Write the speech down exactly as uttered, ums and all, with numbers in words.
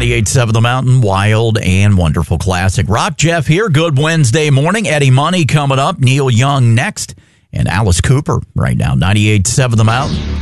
ninety-eight point seven The Mountain, wild and wonderful classic rock. Jeff here. Good Wednesday morning. Eddie Money coming up. Neil Young next. And Alice Cooper right now. ninety-eight point seven The Mountain.